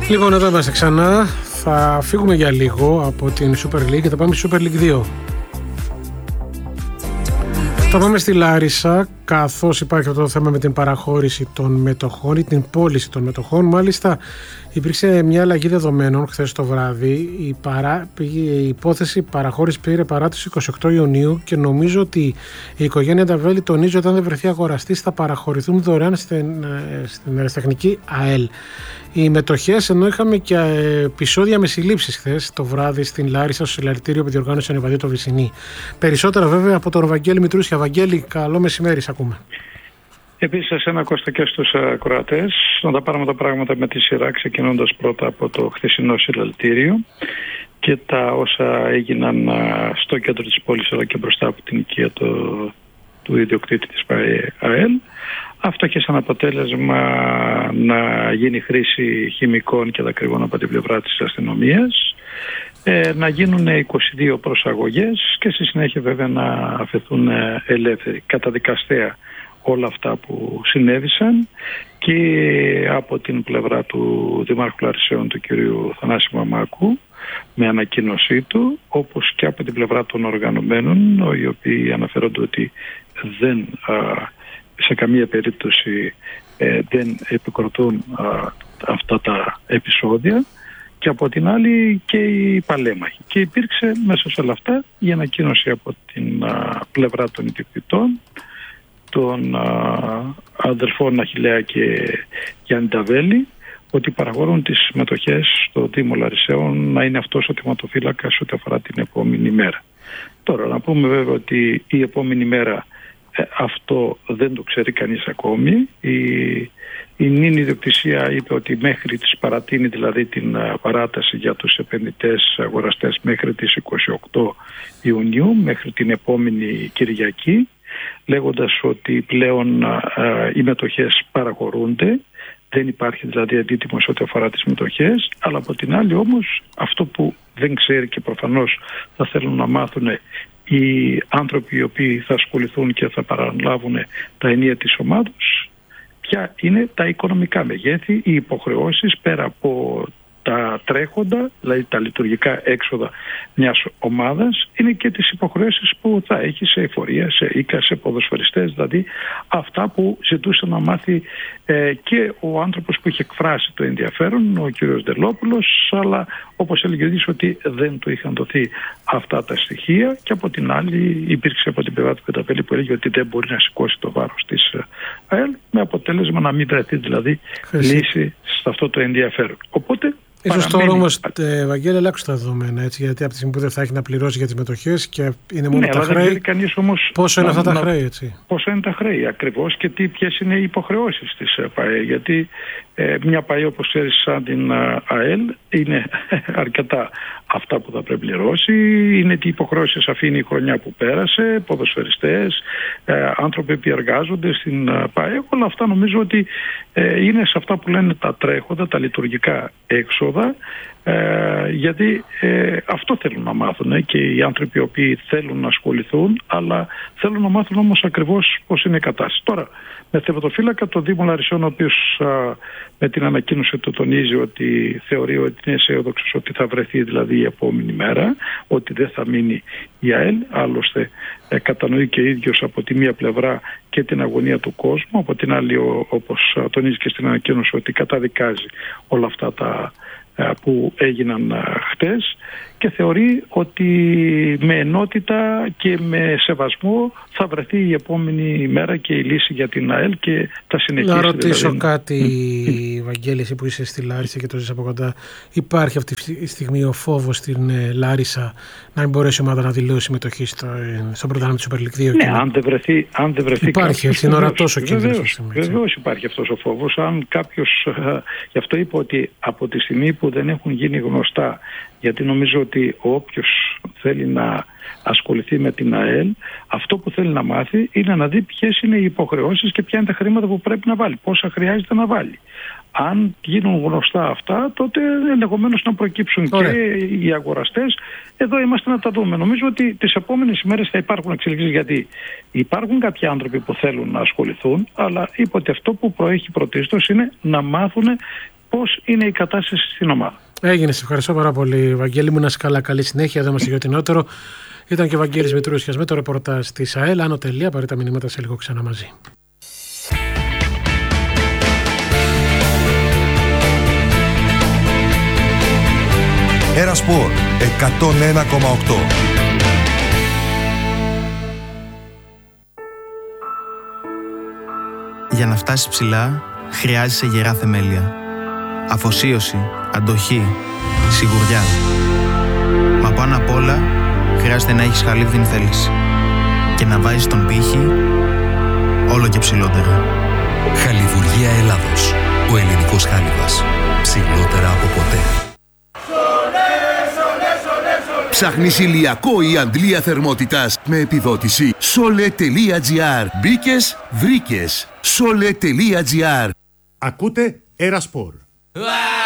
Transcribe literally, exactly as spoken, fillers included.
Λοιπόν, εδώ είμαστε ξανά. Θα φύγουμε για λίγο από την Super League και θα πάμε στη Super League δύο. Θα πάμε στη Λάρισα, καθώς υπάρχει αυτό το θέμα με την παραχώρηση των μετοχών ή την πώληση των μετοχών. Μάλιστα υπήρξε μια αλλαγή δεδομένων χθες το βράδυ. Η, παρά, η υπόθεση παραχώρηση πήρε παράτηση είκοσι οκτώ Ιουνίου και νομίζω ότι η οικογένεια Νταβέλη τονίζει ότι αν δεν βρεθεί αγοραστής θα παραχωρηθούν δωρεάν στην, στην αεραστεχνική ΑΕΛ. Οι μετοχές, ενώ είχαμε και επεισόδια με συλλήψεις χθες το βράδυ στην Λάρισα, στο συλλαλητήριο που διοργάνωσε ανεβαδίο το Βυσσινή. Περισσότερα βέβαια από τον Βαγγέλη Μητρούσια. Βαγγέλη, καλό μεσημέρι, σ' ακούμε. Επίσης, εσένα Κώστα και στους ακροατές, να τα πάρουμε τα πράγματα με τη σειρά, ξεκινώντας πρώτα από το χθεσινό συλλαλητήριο και τα όσα έγιναν στο κέντρο της πόλης αλλά και μπροστά από την οικία το, του ιδιοκτήτη της ΑΕΛ. Αυτό είχε σαν αποτέλεσμα να γίνει χρήση χημικών και δακρυγόνων από την πλευρά της αστυνομίας, ε, να γίνουν είκοσι δύο προσαγωγές και στη συνέχεια βέβαια να αφαιθούν ελεύθεροι. Καταδικαστέα όλα αυτά που συνέβησαν και από την πλευρά του Δημάρχου Λαρισαίων, του κ. Θανάση Μαμάκου, με ανακοίνωσή του, όπως και από την πλευρά των οργανωμένων, οι οποίοι αναφέρονται ότι δεν... Α, σε καμία περίπτωση ε, δεν επικροτούν α, αυτά τα επεισόδια, και από την άλλη και οι παλέμαχοι. Και υπήρξε μέσα σε όλα αυτά η ανακοίνωση από την α, πλευρά των ιδιοκτητών, των α, αδελφών Αχιλλέα και Γιάννη Νταβέλη, ότι παραγορούν τις μετοχές στο Δήμο Λαρισαίων να είναι αυτός ο τιματοφύλακας ό,τι αφορά την επόμενη μέρα. Τώρα να πούμε βέβαια ότι η επόμενη μέρα αυτό δεν το ξέρει κανείς ακόμη. Η, η νυν ιδιοκτησία είπε ότι μέχρι τις παρατείνει δηλαδή την παράταση για τους επενδυτές αγοραστές μέχρι τις είκοσι οκτώ Ιουνίου, μέχρι την επόμενη Κυριακή, λέγοντας ότι πλέον α, οι μετοχές παραχωρούνται. Δεν υπάρχει δηλαδή αντίτιμος ό,τι αφορά τις μετοχές, αλλά από την άλλη όμως αυτό που δεν ξέρει και προφανώς θα θέλουν να μάθουν οι άνθρωποι οι οποίοι θα ασχοληθούν και θα παραλάβουν τα ενία της ομάδος, ποια είναι τα οικονομικά μεγέθη, οι υποχρεώσεις πέρα από τα τρέχοντα, δηλαδή τα λειτουργικά έξοδα μιας ομάδας, είναι και τις υποχρεώσεις που θα έχει σε εφορία, σε οίκα, σε ποδοσφαιριστές, δηλαδή αυτά που ζητούσε να μάθει ε, και ο άνθρωπος που είχε εκφράσει το ενδιαφέρον, ο κ. Ντελόπουλος, αλλά όπως έλεγε ο ίδιος ότι δεν του είχαν δοθεί αυτά τα στοιχεία, και από την άλλη υπήρξε από την πλευρά του Πεταπέλη που έλεγε ότι δεν μπορεί να σηκώσει το βάρος της ΑΕΛ, με αποτέλεσμα να μην βρεθεί δηλαδή Χρυσή. λύση σε αυτό το ενδιαφέρον. Οπότε ίσως τώρα όμως, Βαγγέλη, αλλάξουν τα δεδομένα, έτσι, γιατί από τη στιγμή που δεν θα έχει να πληρώσει για τις μετοχές και είναι μόνο ναι, τα χρέη, όμως, πόσο είναι να, αυτά τα να, χρέη, έτσι. Πόσο είναι τα χρέη ακριβώς και τι, ποιες είναι οι υποχρεώσεις της ΠΑΕ, γιατί ε, μια ΠΑΕ όπως ξέρεις σαν την ΑΕΛ είναι αρκετά αυτά που θα πρέπει πληρώσει, είναι τι υποχρεώσεις αφήνει η χρονιά που πέρασε, ποδοσφαιριστές, ε, άνθρωποι που εργάζονται στην ΠΑΕ, όλα αυτά νομίζω ότι ε, είναι σε αυτά που λένε τα τρέχοντα, τα λειτουργικά έξοδα, ε, γιατί ε, αυτό θέλουν να μάθουν και οι άνθρωποι οι οποίοι θέλουν να ασχοληθούν, αλλά θέλουν να μάθουν όμως ακριβώς πώς είναι η κατάσταση. Τώρα, με θεματοφύλακα το Δήμο Λαρισαίων, ο οποίος α, με την ανακοίνωση του τονίζει ότι θεωρεί ότι είναι αισιόδοξος ότι θα βρεθεί δηλαδή η επόμενη μέρα, ότι δεν θα μείνει η ΑΕΛ, άλλωστε ε, κατανοεί και ίδιος από τη μία πλευρά και την αγωνία του κόσμου, από την άλλη ο, όπως α, τονίζει και στην ανακοίνωση ότι καταδικάζει όλα αυτά τα που έγιναν χτες και θεωρεί ότι με ενότητα και με σεβασμό θα βρεθεί η επόμενη μέρα και η λύση για την ΑΕΛ και τα συνεχίσει. Να ρωτήσω δηλαδή. κάτι, mm. Βαγγέλη, εσύ που είσαι στη Λάρισα και το ζεις από κοντά, υπάρχει αυτή τη στιγμή ο φόβος στην Λάρισα να μην μπορέσει η ομάδα να δηλώσει συμμετοχή στο, στο πρωτάθλημα της Super League δύο? Ναι, και αν δεν βρεθεί, αν δεν βρεθεί υπάρχει, έτσι, είναι ορατός ο κίνδυνος. Βεβαίως υπάρχει αυτός ο φόβος. Αν κάποιος, γι' αυτό είπα ότι από τη στιγμή που δεν έχουν γίνει γνωστά, γιατί νομίζω ότι όποιος θέλει να ασχοληθεί με την ΑΕΛ, αυτό που θέλει να μάθει είναι να δει ποιες είναι οι υποχρεώσεις και ποια είναι τα χρήματα που πρέπει να βάλει, πόσα χρειάζεται να βάλει. Αν γίνουν γνωστά αυτά, τότε ενδεχομένως να προκύψουν Ωραία. και οι αγοραστές. Εδώ είμαστε να τα δούμε. Νομίζω ότι τις επόμενες ημέρες θα υπάρχουν εξελίξεις, γιατί υπάρχουν κάποιοι άνθρωποι που θέλουν να ασχοληθούν, αλλά είπα ότι αυτό που προέχει πρωτίστως είναι να μάθουν πώς είναι η κατάσταση στην ομάδα. Έγινε, σε ευχαριστώ πάρα πολύ, Βαγγέλη μου. Να είσαι καλά, καλή συνέχεια. Εδώ είμαστε για ό,τι νεότερο. Ήταν και ο Βαγγέλης Μητρούσιας με το ρεπορτάζ της ΑΕΛ. Άνω τελεία, πάρε τα μηνύματα σε λίγο ξανά μαζί. Ένα Σπορ εκατόν ένα κόμμα οκτώ. Για να φτάσεις ψηλά, χρειάζεσαι γερά θεμέλια. Αφοσίωση, αντοχή, σιγουριά. Μα πάνω απ' όλα, χρειάζεται να έχεις χαλίβδινη θέληση. Και να βάζεις τον πύχη όλο και ψηλότερα. Χαλιβουργία Ελλάδος. Ο ελληνικός χάλιβας. Ψηλότερα από ποτέ. Ψάχνεις ηλιακό ή αντλία θερμότητας με επιδότηση Sole.gr. Μπήκες, βρήκες. Sole.gr. Ακούτε Ένα Σπορ.